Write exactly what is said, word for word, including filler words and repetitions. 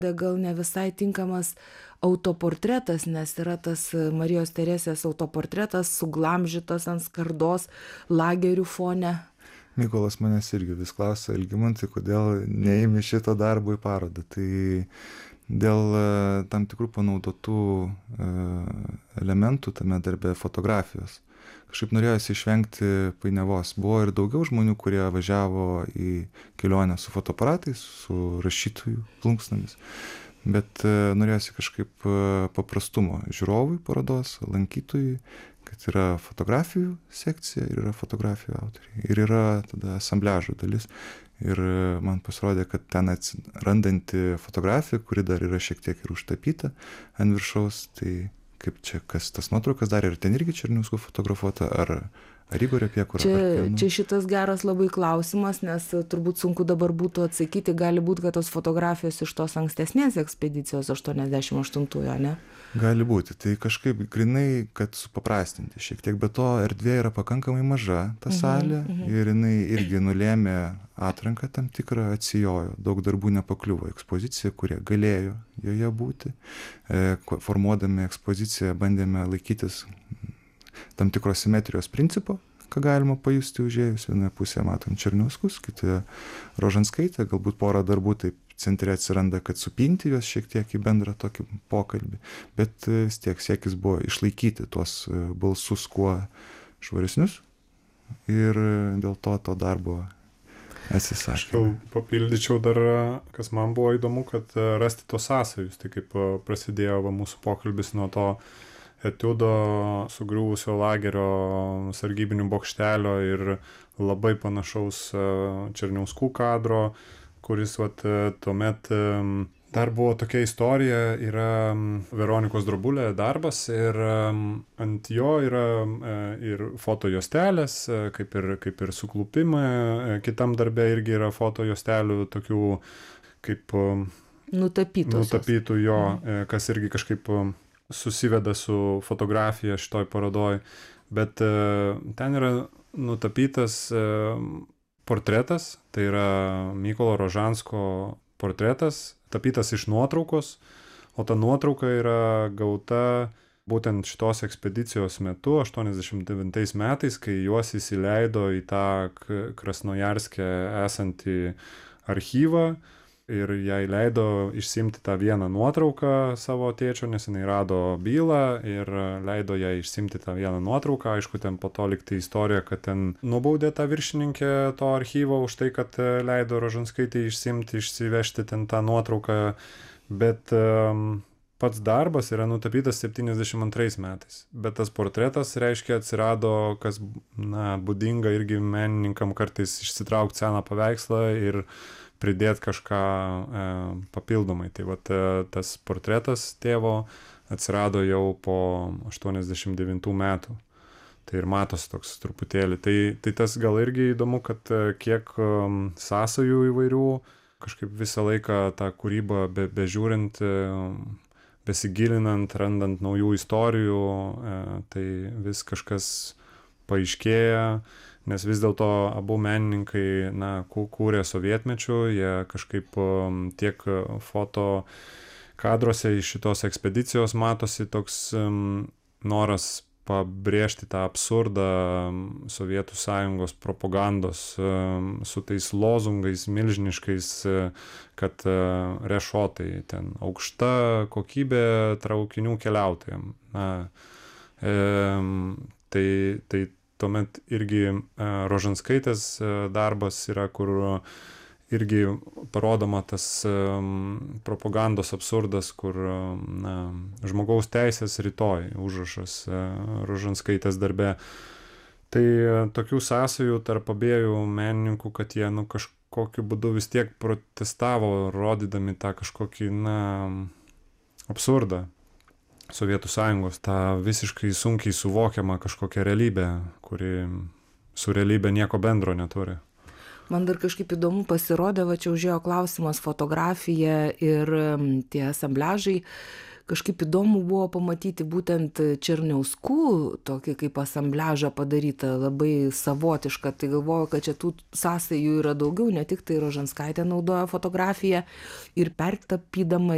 gal ne visai tinkamas autoportretas, nes yra tas Marijos Teresės autoportretas suglamžytas ant skardos lagerių fone. Mykolas manęs irgi vis klausia, Algimantai, kodėl neimi šito darbo į parodą. Tai dėl tam tikrų panaudotų elementų tame darbe fotografijos. Kažkaip norėjosi išvengti painiavos. Buvo ir daugiau žmonių, kurie važiavo į kelionę su fotoaparatais, su rašytojų plunksnomis. Bet norėjosi kažkaip paprastumo žiūrovui parodos, lankytojui, kad yra fotografijų sekcija ir yra fotografijų autoriai. Ir yra tada asambliažo dalis. Ir man pasirodė, kad ten atsirandanti fotografija, kuri dar yra šiek tiek ir užtapyta ant viršaus, tai kaip čia, kas tas nuotraukas darė, ir ten irgi Černiauskų fotografuota, ar, ar Igorio Piekuro? Čia, čia šitas geras labai klausimas, nes turbūt sunku dabar būtų atsakyti, gali būti, kad tos fotografijos iš tos ankstesnės ekspedicijos aštuoniasdešimt aštuntųjų, ne? Gali būti, tai kažkaip grinai, kad supaprastinti šiek tiek, bet to erdvė yra pakankamai maža, ta salė, mhm, mhm. Ir jinai irgi nulėmė atranką tam tikrą, atsijojo, daug darbų nepakliuvo ekspozicija, kurie galėjo joje būti. E, formuodami ekspoziciją bandėme laikytis tam tikros simetrijos principo, ką galima pajusti užėjus. Vienoje pusėje matom Černiauskus, kitoje Rožanskaitę, galbūt porą darbų taip centre atsiranda, kad supinti juos šiek tiek į bendrą tokį pokalbį, bet vis tiek siekis buvo išlaikyti tuos balsus kuo švaresnius ir dėl to to darbo atsisakė. Aš papildyčiau dar, kas man buvo įdomu, kad rasti tos sąsajus, tai kaip prasidėjo va, mūsų pokalbis nuo to etiudo sugriuvusio lagerio sargybinių bokštelio ir labai panašaus Černiauskų kadro, kuris vat, tuomet dar buvo tokia istorija, yra Veronikos Drobulė darbas ir ant jo yra ir fotojostelės, kaip ir, kaip ir suklupimai, kitam darbe irgi yra fotojostelių tokių kaip nutapytų jo, kas irgi kažkaip susiveda su fotografija šitoj parodoj, bet ten yra nutapytas portretas, tai yra Mykolo Rožansko portretas, tapytas iš nuotraukos, o ta nuotrauka yra gauta būtent šitos ekspedicijos metu, aštuoniasdešimt devintais metais, kai juos įsileido į tą Krasnojarske esantį archyvą ir jai leido išsiimti tą vieną nuotrauką savo tėčio, nes jinai rado bylą ir leido jai išsiimti tą vieną nuotrauką. Aišku, ten po to likti istorija, kad ten nubaudė tą viršininkę to archyvo už tai, kad leido Rožanskaitei išsiimti, išsivežti ten tą nuotrauką, bet um, pats darbas yra nutapytas septyniasdešimt antrais metais. Bet tas portretas, reiškia, atsirado, kas na, būdinga irgi menininkam kartais išsitraukti seną paveikslą ir pridėti kažką e, papildomai. Tai vat e, tas portretas tėvo atsirado jau po aštuoniasdešimt devintų metų. Tai ir matosi toks truputėlį. Tai, tai tas gal irgi įdomu, kad e, kiek e, sąsajų įvairių, kažkaip visą laiką tą kūrybą be, bežiūrint, e, besigilinant, randant naujų istorijų, e, tai vis kažkas paaiškėja. Nes vis dėlto abu menininkai, na, kūrė sovietmečiu, jie kažkaip tiek foto kadruose iš šitos ekspedicijos matosi toks um, noras pabrėžti tą absurdą Sovietų Sąjungos propagandos um, su tais lozungais milžiniškais, kad uh, rešotai ten aukšta kokybė traukinių keliautojams. Na, um, tai, tai tuomet irgi Rožanskaitės darbas yra, kur irgi parodoma tas propagandos absurdas, kur na, žmogaus teisės rytoj užrašas Rožanskaitės darbe. Tai tokių sąsajų tarp abiejų menininkų, kad jie nu, kažkokiu būdu vis tiek protestavo, rodydami tą kažkokį na, absurdą Sovietų Sąjungos, tą visiškai sunkiai suvokiamą kažkokią realybę, kuri su realybė nieko bendro neturi. Man dar kažkaip įdomu pasirodė, va čia užėjo klausimas fotografija ir tie asambliažai. Kažkaip įdomu buvo pamatyti būtent Černiauskų tokį kaip asambliažą padarytą, labai savotišką. Tai galvoju, kad čia tų sąsajų yra daugiau, ne tik tai Rožanskaitė naudoja fotografiją ir pertapydama